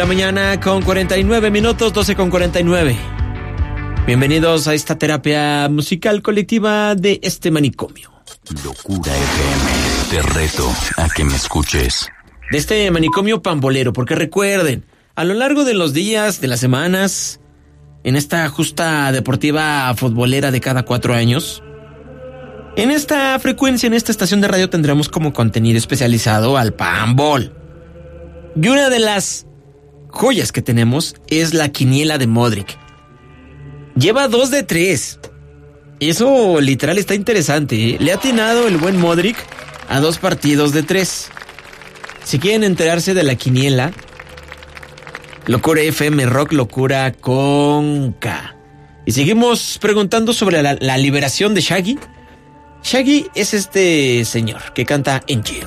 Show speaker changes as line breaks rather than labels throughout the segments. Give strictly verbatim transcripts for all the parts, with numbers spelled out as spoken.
La mañana con cuarenta y nueve minutos, doce con cuarenta y nueve. Bienvenidos a esta terapia musical colectiva de este manicomio.
Locura F M, te reto a que me escuches.
De este manicomio pambolero, porque recuerden, a lo largo de los días, de las semanas, en esta justa deportiva futbolera de cada cuatro años, en esta frecuencia, en esta estación de radio tendremos como contenido especializado al pambol. Y una de las joyas que tenemos es la quiniela de Modric. Lleva dos de tres. Eso literal está interesante, ¿eh? Le ha atinado el buen Modric a dos partidos de tres. Si quieren enterarse de la quiniela, Locura F M Rock, Locura con K. Y seguimos preguntando sobre la, la liberación de Shaggy. Shaggy es este señor que canta en Giro.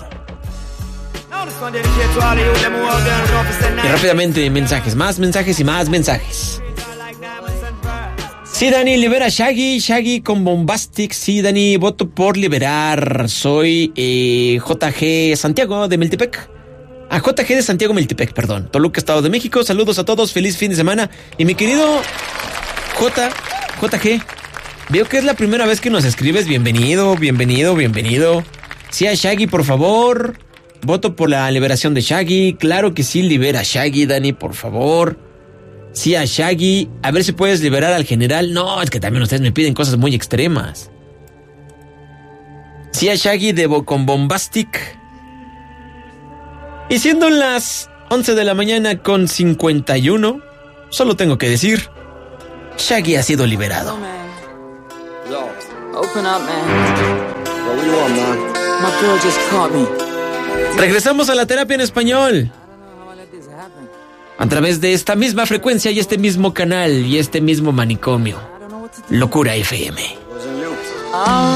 Y rápidamente mensajes, más mensajes y más mensajes. Sí, Dani, libera a Shaggy, Shaggy con Bombastic. Sí, Dani, voto por liberar. Soy eh, J G Santiago de Miltepec. A J G de Santiago Miltepec, perdón. Toluca, Estado de México. Saludos a todos, feliz fin de semana. Y mi querido J, JG, veo que es la primera vez que nos escribes. Bienvenido, bienvenido, bienvenido. Sí, a Shaggy, por favor. Voto por la liberación de Shaggy. Claro que sí, libera a Shaggy, Dani, por favor. Sí, a Shaggy. A ver si puedes liberar al general. No, es que también ustedes me piden cosas muy extremas. Sí, a Shaggy de Bo- con Bombastic. Y siendo las once de la mañana con cincuenta y uno, solo tengo que decir, Shaggy ha sido liberado.
Yo, open up, man. Yo, what do you want, man? My girl just caught me.
Regresamos a la terapia en español. A través de esta misma frecuencia y este mismo canal y este mismo manicomio. Locura F M.